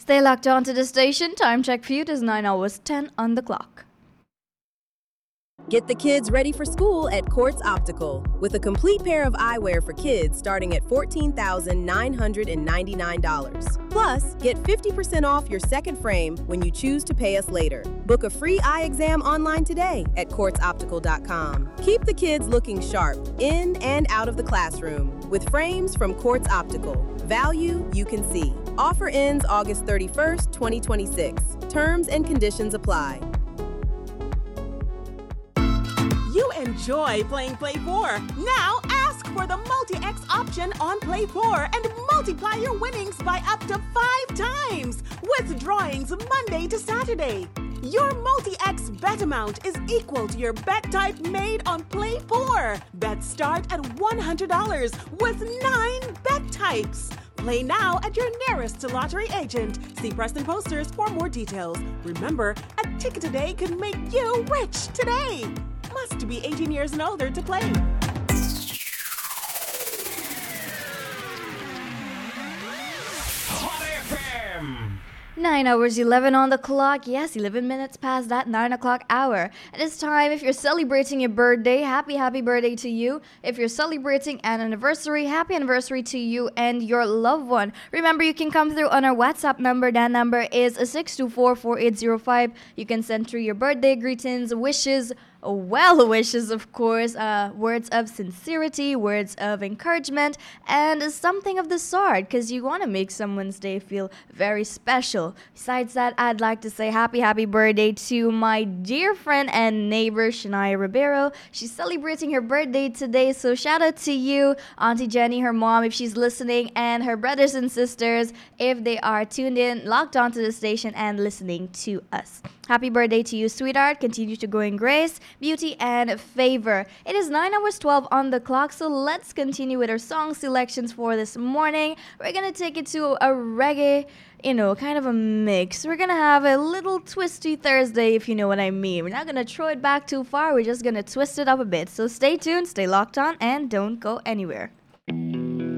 Stay locked on to the station. Time check for you. It is 9 hours 10 on the clock. Get the kids ready for school at Quartz Optical with a complete pair of eyewear for kids starting at $14,999. Plus, get 50% off your second frame when you choose to pay us later. Book a free eye exam online today at quartzoptical.com. Keep the kids looking sharp in and out of the classroom with frames from Quartz Optical. Value you can see. Offer ends August 31st, 2026. Terms and conditions apply. You enjoy playing Play 4. Now ask for the Multi-X option on Play 4 and multiply your winnings by up to 5 times with drawings Monday to Saturday. Your Multi-X bet amount is equal to your bet type made on Play 4. Bets start at $100 with 9 bet types. Play now at your nearest lottery agent. See Preston Posters for more details. Remember, a ticket today could make you rich today. Must be 18 years and older to play. Hot FM. 9 hours 11 on the clock. Yes, 11 minutes past that 9 o'clock hour. It is time. If you're celebrating your birthday, happy birthday to you. If you're celebrating an anniversary, happy anniversary to you and your loved one. Remember, you can come through on our WhatsApp number. That number is 624-4805. You can send through your birthday greetings, wishes, well wishes, of course, words of sincerity, words of encouragement, and something of the sort, because you want to make someone's day feel very special. Besides that, I'd like to say happy birthday to my dear friend and neighbor, Shania Ribeiro. She's celebrating her birthday today, so shout out to you, Auntie Jenny, her mom, if she's listening, and her brothers and sisters, if they are tuned in, locked onto the station, and listening to us. Happy birthday to you, sweetheart. Continue to grow in grace, beauty, and favor. It is 9 hours 12 on the clock, so let's continue with our song selections for this morning. We're going to take it to a reggae, kind of a mix. We're going to have a little twisty Thursday, if you know what I mean. We're not going to throw it back too far. We're just going to twist it up a bit. So stay tuned, stay locked on, and don't go anywhere.